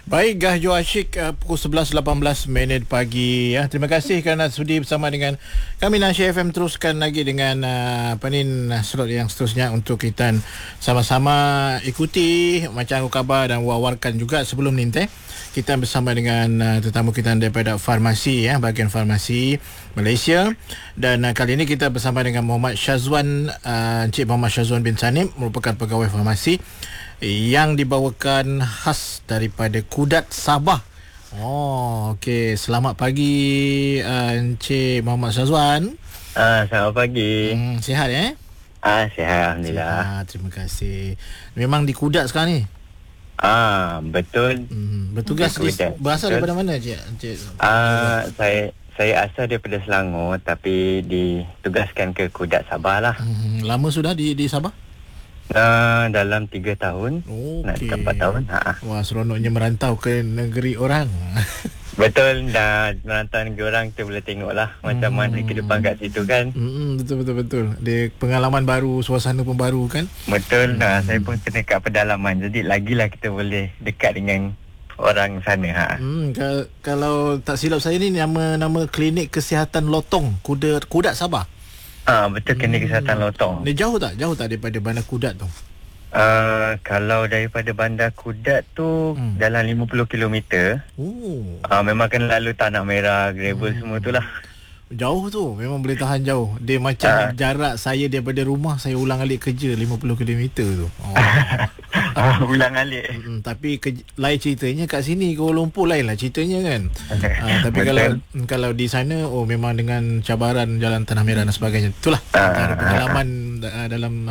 Baik, Gahjo Asyik, pukul 11.18 pagi ya. Terima kasih kerana sudi bersama dengan kami Nasya FM. Teruskan lagi dengan slot yang seterusnya untuk kita sama-sama ikuti macam khabar dan wawarkan juga. Sebelum ni kita bersama dengan tetamu kita daripada farmasi ya, bahagian farmasi Malaysia, dan kali ini kita bersama dengan Muhammad Syazwan, Encik Muhammad Syazwan bin Sanim, merupakan pegawai farmasi yang dibawakan khas daripada Kudat, Sabah. Oh, okey. Selamat pagi Encik Muhammad Syazwan. Selamat pagi. Sihat Sihat, alhamdulillah. Sihat, terima kasih. Memang di Kudat sekarang ni? Betul. Bertugas berasal daripada mana Encik? Saya asal daripada Selangor tapi ditugaskan ke Kudat, Sabah lah. Lama sudah di Sabah? Dalam 3 tahun. Nak 4 tahun. Wah, seronoknya merantau ke negeri orang. Betul. Dah merantau negeri orang, kita boleh tengok lah macam mana kehidupan kat situ kan. Betul. Dia pengalaman baru, suasana pun baru kan. Betul. Saya pun kena kat pedalaman, jadi lagilah kita boleh dekat dengan orang sana. Kalau tak silap saya ni nama klinik kesihatan Lotong, Kudat, Sabah. Betul, klinik kesihatan Lotong. Ni jauh tak daripada Bandar Kudat tu? Kalau daripada Bandar Kudat tu dalam 50 km. Memang kena lalu tanah merah, gravel semua tu lah. Jauh tu, memang boleh tahan jauh. Dia macam jarak saya daripada rumah saya ulang-alik kerja 50 km tu. Ulang-alik. Tapi lain ceritanya kat sini Kuala Lumpur lain lah ceritanya kan. Tapi kalau di sana memang dengan cabaran jalan tanah merah dan sebagainya. Itulah antara pengalaman dalam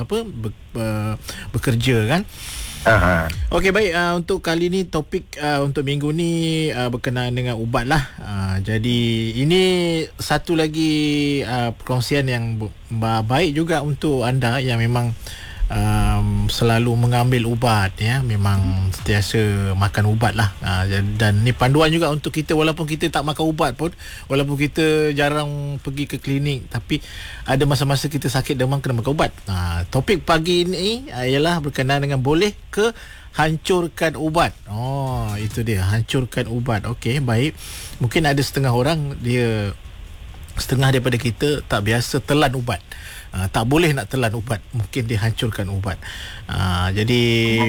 bekerja kan. Okey, baik. Untuk kali ni topik untuk minggu ni berkenaan dengan ubat lah. Jadi ini satu lagi perkongsian yang baik juga untuk anda yang memang selalu mengambil ubat ya, memang sentiasa makan ubat lah. Dan ni panduan juga untuk kita, walaupun kita tak makan ubat pun, walaupun kita jarang pergi ke klinik, tapi ada masa-masa kita sakit demam kena makan ubat. Topik pagi ini ialah berkenaan dengan boleh ke hancurkan ubat. Itu dia, hancurkan ubat. Okey, baik. Mungkin ada setengah orang, dia setengah daripada kita tak biasa telan ubat. Tak boleh nak telan ubat, mungkin dia hancurkan ubat. Jadi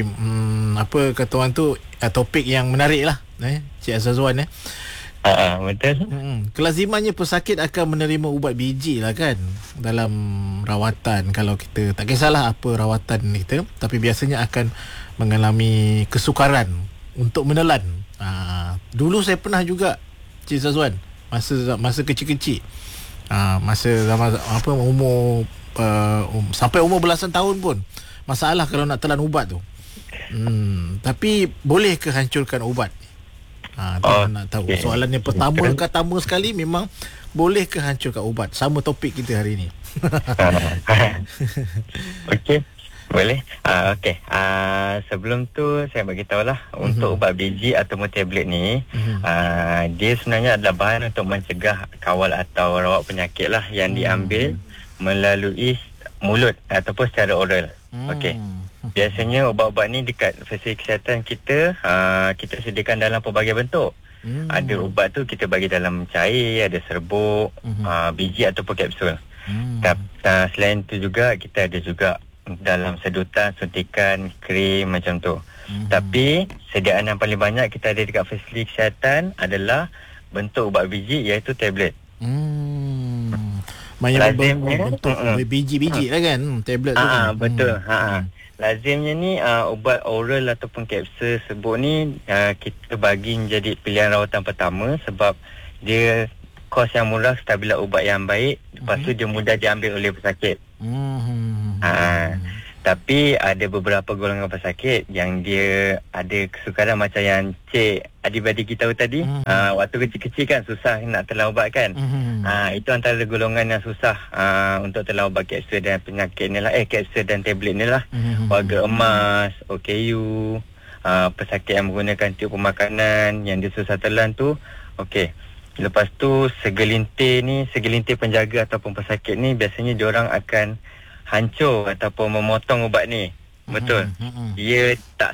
apa kata orang tu, topik yang menarik lah Cik Azazwan betul. Kelazimannya pesakit akan menerima ubat biji lah kan dalam rawatan. Kalau kita tak kisahlah apa rawatan kita, tapi biasanya akan mengalami kesukaran untuk menelan. Dulu saya pernah juga Cik Azazwan, masa kecil-kecil, masa zaman umur sampai umur belasan tahun pun masalah kalau nak telan ubat tu. Tapi boleh ke hancurkan ubat? Nak tahu. Soalan yang pertama sekali memang boleh ke hancurkan ubat? Sama topik kita hari ni. Okey, boleh. Okey. Sebelum tu saya bagi tahulah untuk ubat biji ataupun tablet ni, dia sebenarnya adalah bahan untuk mencegah, kawal atau rawat penyakit lah yang diambil melalui mulut ataupun secara oral. Okey. Biasanya ubat-ubat ni dekat fasiliti kesihatan kita, kita sediakan dalam pelbagai bentuk. Ada ubat tu kita bagi dalam cair, ada serbuk, biji ataupun kapsul. Selain tu juga kita ada juga dalam sedutan, suntikan, krim macam tu. Tapi sediaan yang paling banyak kita ada dekat fasiliti kesihatan adalah bentuk ubat biji, iaitu tablet. Bentuk biji-biji lah kan, tablet tu. Betul. Lazimnya ni ubat oral ataupun kapsul serbuk ni kita bagi menjadi pilihan rawatan pertama sebab dia kos yang murah, stabilan ubat yang baik, lepas tu dia mudah diambil oleh pesakit. Tapi ada beberapa golongan pesakit yang dia ada kesukaran macam yang Cik adik-adik kita tahu tadi. Waktu kecil-kecil kan susah nak telan ubat kan. Itu antara golongan yang susah untuk telan ubat kapsul dan penyakit ni lah, kapsul dan tablet ni lah. Warga emas, OKU, pesakit yang menggunakan tiup pemakanan yang dia susah telan tu. Okey. Lepas tu segelintir penjaga ataupun pesakit ni biasanya diorang akan hancur ataupun memotong ubat ni. Betul. Dia tak